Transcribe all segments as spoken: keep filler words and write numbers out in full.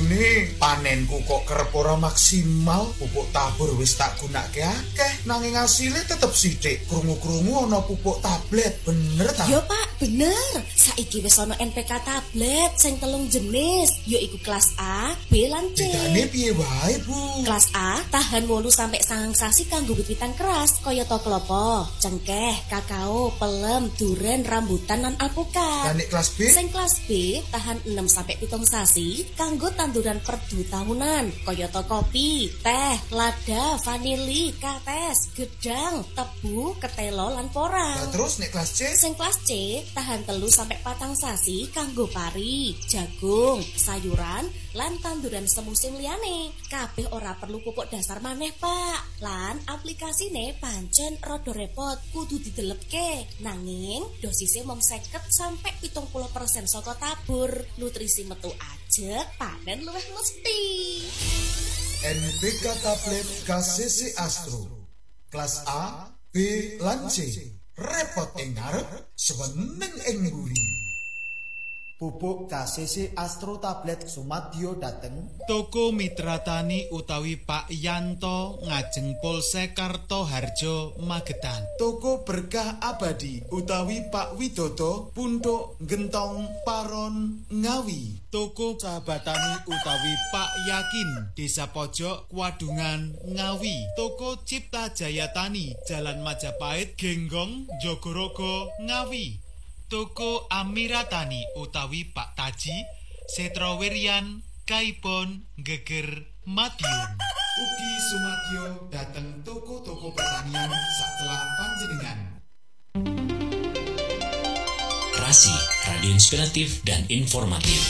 Jane panenku kok kerep ora maksimal. Pupuk tabur wis tak gunakake akeh, nanging asile tetep sithik. Krungu-krungu ana pupuk tablet, bener ta? Yo Pak, bener. Saiki wis ana N P K tablet sing telung jenis, yaiku kelas A, B lan C. Bedane piye wae, Bu? Kelas A tahan wolu sampai sangang sasi kanggo wiwitan keras kaya to klopo, cengkeh, kakao, pelem, duren, rambutan lan alpukat. Lan nek kelas B? Sing kelas B tahan enam sampai pitung sasi kanggo tanduran perdu tahunan kaya to kopi, teh, lada, vanili, kates, gedang, tebu, ketelo lan porang. Nah, terus nek kelas C? Sing kelas C tahan telu sampai patang sasi kanggo pari, jagung, sayuran lan tanduran semusim liyane. Kabeh ora perlu pupuk dasar maneh, Pak. Lan aplikasine pancen rada repot, kudu didelepke. Nanging dosisnya mung seket sampai pitung puluh persen saka tabur. Nutrisi metu ajeg, panen luwih mesti. N P K tablet K C C Astro. Kelas A, B lan C. Repot ing ngarep, seneng ing mburi. Pupuk K C C Astro tablet sumadyo dateng Toko Mitra Tani utawi Pak Yanto ngajeng Polsek Kartoharjo Magetan. Toko Berkah Abadi utawi Pak Widodo Punduk Gentong Paron Ngawi. Toko Sahabat Tani utawi Pak Yakin Desa Pojok Kwadungan Ngawi. Toko Cipta Jaya Tani Jalan Majapahit Genggong Jogorogo Ngawi. Toko Amira Tani utawi Pak Taji Setrawirian Kaipon Geger Madiun. Ugi sumadyo dateng toko-toko pertanian satelah panjenengan. Rasi, radio inspiratif dan informatif.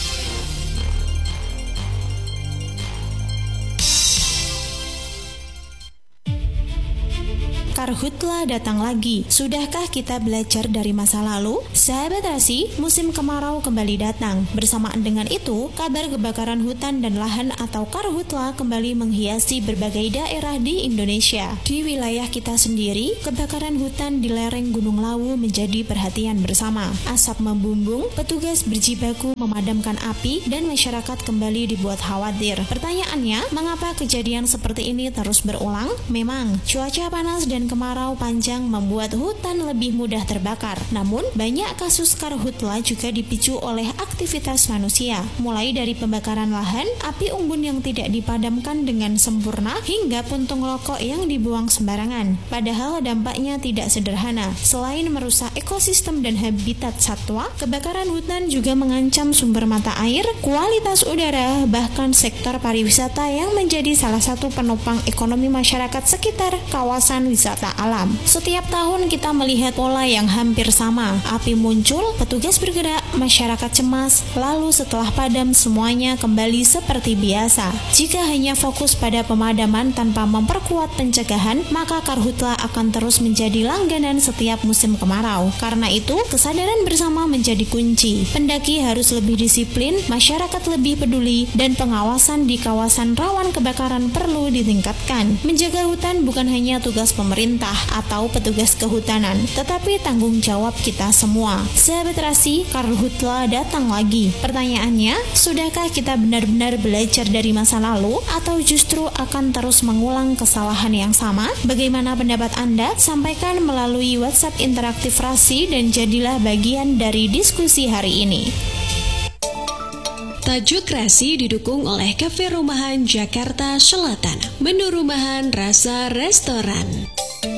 Karhutla datang lagi. Sudahkah kita belajar dari masa lalu? Sahabat Rasi, musim kemarau kembali datang. Bersamaan dengan itu, kabar kebakaran hutan dan lahan atau karhutla kembali menghiasi berbagai daerah di Indonesia. Di wilayah kita sendiri, kebakaran hutan di lereng Gunung Lawu menjadi perhatian bersama. Asap membumbung, petugas berjibaku memadamkan api, dan masyarakat kembali dibuat khawatir. Pertanyaannya, mengapa kejadian seperti ini terus berulang? Memang, cuaca panas dan kemarau panjang membuat hutan lebih mudah terbakar. Namun, banyak kasus karhutla juga dipicu oleh aktivitas manusia. Mulai dari pembakaran lahan, api unggun yang tidak dipadamkan dengan sempurna, hingga puntung rokok yang dibuang sembarangan. Padahal dampaknya tidak sederhana. Selain merusak ekosistem dan habitat satwa, kebakaran hutan juga mengancam sumber mata air, kualitas udara, bahkan sektor pariwisata yang menjadi salah satu penopang ekonomi masyarakat sekitar kawasan wisata alam. Setiap tahun kita melihat pola yang hampir sama. Api muncul, petugas bergerak, masyarakat cemas, lalu setelah padam semuanya kembali seperti biasa. Jika hanya fokus pada pemadaman tanpa memperkuat pencegahan, maka karhutla akan terus menjadi langganan setiap musim kemarau. Karena itu, kesadaran bersama menjadi kunci. Pendaki harus lebih disiplin, masyarakat lebih peduli, dan pengawasan di kawasan rawan kebakaran perlu ditingkatkan. Menjaga hutan bukan hanya tugas pemerintah atau petugas kehutanan, tetapi tanggung jawab kita semua. Sahabat Rasi, karhutla datang lagi. Pertanyaannya, sudahkah kita benar-benar belajar dari masa lalu atau justru akan terus mengulang kesalahan yang sama? Bagaimana pendapat Anda? Sampaikan melalui WhatsApp interaktif Rasi dan jadilah bagian dari diskusi hari ini. Tajuk Rasi didukung oleh Cafe Rumahan Jakarta Selatan. Menu rumahan rasa restoran.